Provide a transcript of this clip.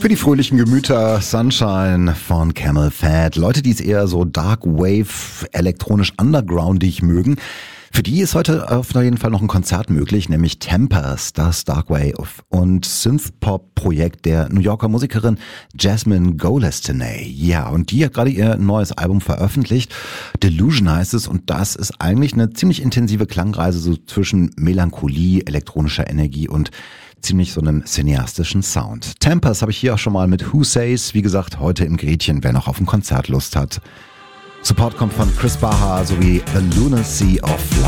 Für die fröhlichen Gemüter Sunshine von Camel Fat. Leute, die es eher so Dark Wave, elektronisch undergroundig mögen, für die ist heute auf jeden Fall noch ein Konzert möglich, nämlich Tempest, das Dark Wave und Synthpop-Projekt der New Yorker Musikerin Jasmine Golestanay. Ja, und die hat gerade ihr neues Album veröffentlicht. Delusion heißt es, und das ist eigentlich eine ziemlich intensive Klangreise so zwischen Melancholie, elektronischer Energie und ziemlich so einem cineastischen Sound. Tempest habe ich hier auch schon mal mit Who Says, wie gesagt, heute im Gretchen, wer noch auf ein Konzert Lust hat. Support kommt von Chris Baha sowie The Lunacy of Life.